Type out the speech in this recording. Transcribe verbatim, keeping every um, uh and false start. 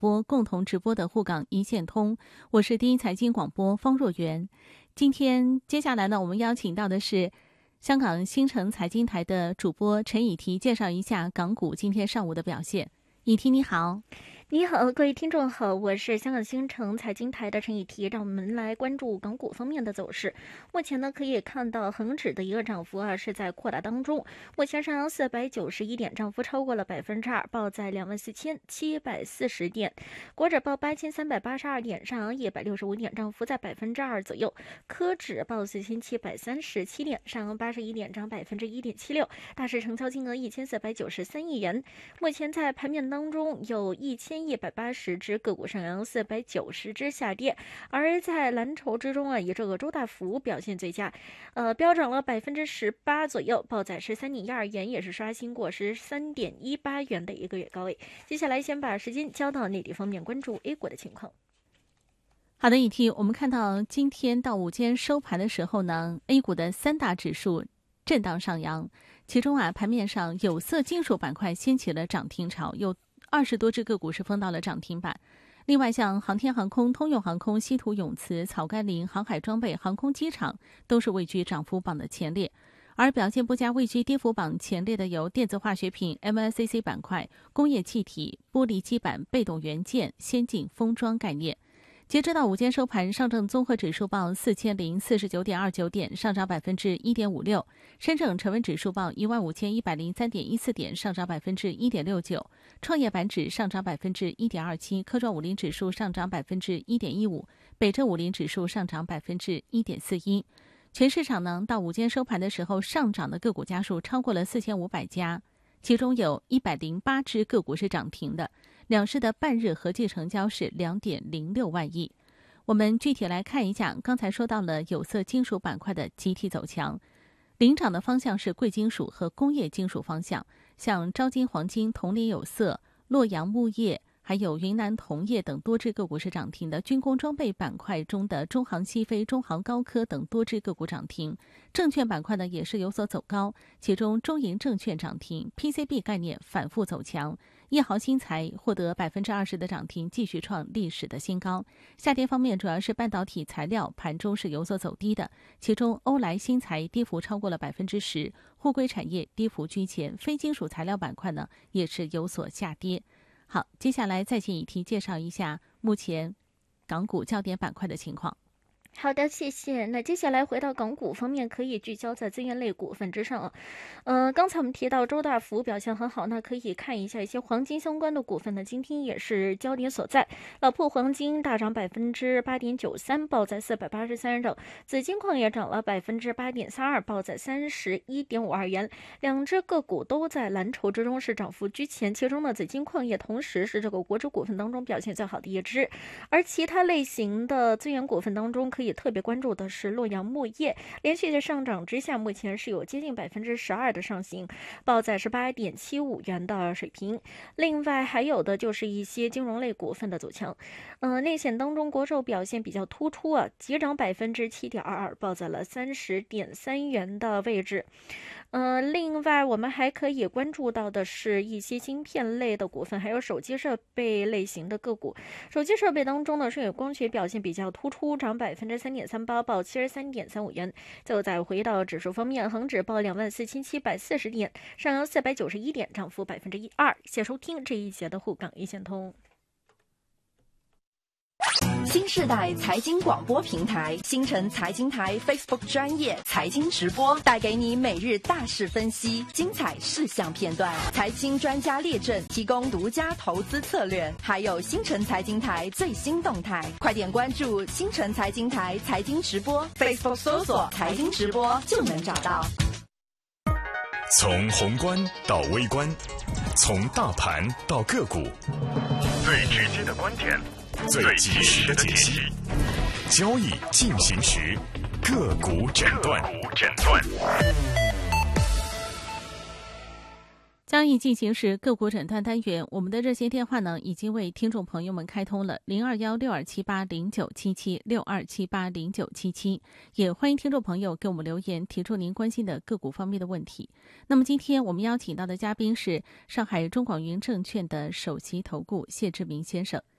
播共同直播的沪港一线通，我是第一财经广播方若媛。今天接下来呢，我们邀请到的是香港新城财经台的主播陈以缇，介绍一下港股今天上午的表现。以缇你好。 你好，各位听众好，我是香港新城财经台的陈以缇，让我们来关注港股方面的走势。目前呢，可以看到恒指的一个涨幅啊是在扩大当中，目前上扬四百九十一点，涨幅超过了百分之二，报在两万四千七百四十点。国指报八千三百八十二点，上扬一百六十五点，涨幅在百分之二左右。科指报四千七百三十七点，上扬八十一点，涨百分之一点七六。大市成交金额一千四百九十三亿元。目前在盘面当中有一千一百八十只个股上扬，四百九十只下跌，而在蓝筹之中啊，以这个周大福表现最佳，呃，飙涨了百分之十八左右，报在十三点一二元，也是刷新过十三点一八元的一个月高位。接下来先把时间交到内地方面，关注 A 股的情况。 好的，以缇，我们看到今天到午间收盘的时候呢 ，A 股的三大指数震荡上扬，其中啊，盘面上有色金属板块掀起了涨停潮，有二十多只个股是封到了涨停板。另外像航天航空、通用航空、稀土永磁、草甘膦、航海装备、航空机场都是位居涨幅榜的前列。而表现不佳位居跌幅榜前列的有电子化学品 M I C C 板块、工业气体、玻璃基板、被动元件、先进封装概念。截止到午间收盘，上证综合指数报四千零四十九点二九点，上涨百分之一点五六；深证成分指数报一万五千一百零三点一四点，上涨百分之一点六九；创业板指上涨百分之一点二七；科创五零指数上涨百分之一点一五；北证五零指数上涨百分之一点四一。全市场呢，到午间收盘的时候，上涨的个股家数超过了四千五百家，其中有一百零八只个股是涨停的。两市的半日合计成交是两点零六万亿。我们具体来看一下，刚才说到了有色金属板块的集体走强，领涨的方向是贵金属和工业金属方向，像招金黄金、铜锂有色、洛阳钼业还有云南铜业等多只个股是涨停的。军工装备板块中的中航西飞、中航高科等多只个股涨停。证券板块呢也是有所走高，其中中银证券涨停， P C B 概念反复走强，一豪新材获得百分之二十的涨停，继续创历史的新高。下跌方面主要是半导体材料盘中是有所走低的，其中欧莱新材跌幅超过了百分之十，货柜产业跌幅居前，非金属材料板块呢也是有所下跌。好，接下来再请以缇介绍一下目前港股焦点板块的情况。 好的，谢谢。那接下来回到港股方面，可以聚焦在资源类股份之上啊。呃，刚才我们提到周大福表现很好，那可以看一下一些黄金相关的股份呢，今天也是焦点所在。老铺黄金大涨百分之八点九三，报在四百八十三整；紫金矿也涨了百分之八点三二，报在三十一点五二元。两只个股都在蓝筹之中是涨幅居前，其中呢，紫金矿业同时是这个国指股份当中表现最好的一只，而其他类型的资源股份当中可以特别关注的是洛阳钼业，连续的上涨之下，目前是有接近百分之十二的上行，报在十八点七五元的水平。另外还有的就是一些金融类股份的走强，呃，内险当中国寿表现比较突出啊，急涨百分之七点二二，报在了三十点三元的位置。呃，另外我们还可以关注到的是一些芯片类的股份，还有手机设备类型的个股。手机设备当中呢，舜宇光学表现比较突出，涨百分之三点三八，报七十三点三五元。最后再回到指数方面，恒指报两万四千七百四十点，上扬四百九十一点，涨幅百分之一二。谢谢收听这一节的沪港一线通。 新世代财经广播平台新城财经台 Facebook 专业财经直播，带给你每日大事分析、精彩事项片段，财经专家列阵，提供独家投资策略，还有新城财经台最新动态。快点关注新城财经台财经直播 Facebook 搜索财经直播就能找到。 从宏观到微观，从大盘到个股，最直接的观点，最及时的解析，交易进行时，个股诊断。 焦刚一进行时个股诊断单元，我们的热线电话呢已经为听众朋友们开通了零二幺六二七八零九七七六二七八零九七七，也欢迎听众朋友给我们留言，提出您关心的个股方面的问题。那么今天我们邀请到的嘉宾是上海中广云证券的首席投顾谢志明先生。